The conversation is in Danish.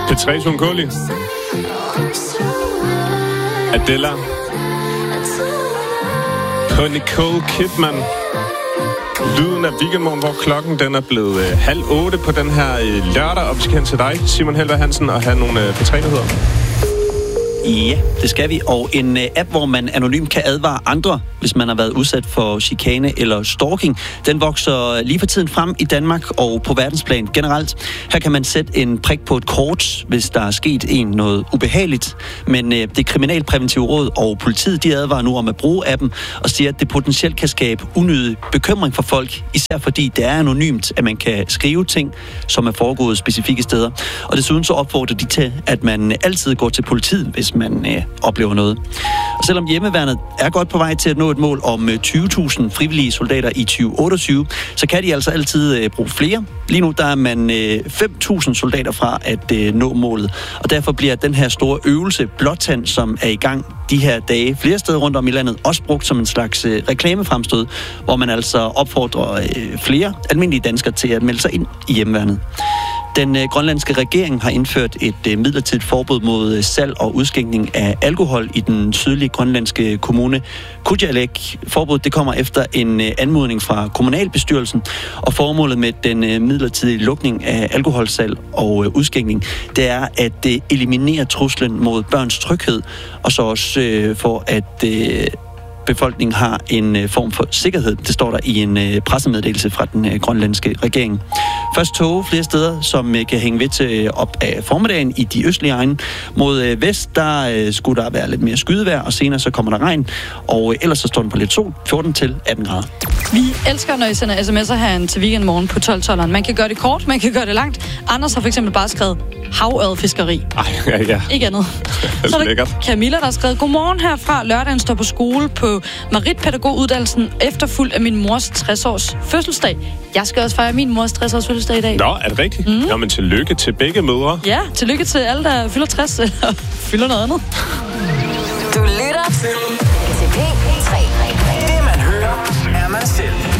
P3 Sunkoli. Adela. På Nicole Kidman. Lyden af Weekendmorgen, hvor klokken den er blevet 7:30 på den her lørdag. Og vi skal hen til dig, Simon Helveg Hansen, og have nogle P3-nyheder. Ja, det skal vi. Og en app, hvor man anonymt kan advare andre, hvis man har været udsat for chikane eller stalking, den vokser lige for tiden frem i Danmark og på verdensplan generelt. Her kan man sætte en prik på et kort, hvis der er sket noget ubehageligt. Men det kriminalpræventive råd og politiet, de advarer nu om at bruge appen og siger, at det potentielt kan skabe unødig bekymring for folk, især fordi det er anonymt, at man kan skrive ting, som er foregået specifikke steder. Og desuden så opfordrer de til, at man altid går til politiet, hvis man oplever noget. Og selvom hjemmeværnet er godt på vej til at nå et mål om 20.000 frivillige soldater i 2028, så kan de altså altid bruge flere. Lige nu der er man 5.000 soldater fra at nå målet, og derfor bliver den her store øvelse Blåtand, som er i gang de her dage flere steder rundt om i landet, også brugt som en slags reklamefremstød, hvor man altså opfordrer flere almindelige danskere til at melde sig ind i hjemmeværnet. Den grønlandske regering har indført et midlertidigt forbud mod salg og udskænkning af alkohol i den sydlige grønlandske kommune Kujalleq. Forbuddet det kommer efter en anmodning fra kommunalbestyrelsen, og formålet med den midlertidige lukning af alkoholsalg og udskænkning, det er at eliminere truslen mod børns tryghed, og så også for at befolkningen har en form for sikkerhed. Det står der i en pressemeddelelse fra den grønlandske regering. Først tog flere steder, som kan hænge ved til op af formiddagen i de østlige egne. Mod vest, der skulle der være lidt mere skydevejr, og senere så kommer der regn. Og ellers så står den på lidt sol, 14 til 18 grader. Vi elsker, når I sender sms'er herinde til Weekendmorgen på 12.12'eren. Man kan gøre det kort, man kan gøre det langt. Anders har for eksempel bare skrevet havørredfiskeri. Ja. Ikke andet. Så er der Camilla, der har skrevet, godmorgen herfra. Lørdagen står på skole på meritpædagoguddannelsen, efterfulgt af min mors 60-års fødselsdag. Jeg skal også fejre min mors 60-års fødselsdag i dag. Nå, er det rigtigt? Nå, men tillykke til begge mødre. Ja, tillykke til alle, der fylder 60 eller fylder noget andet. Du lytter til P3. Det man hører, er man selv.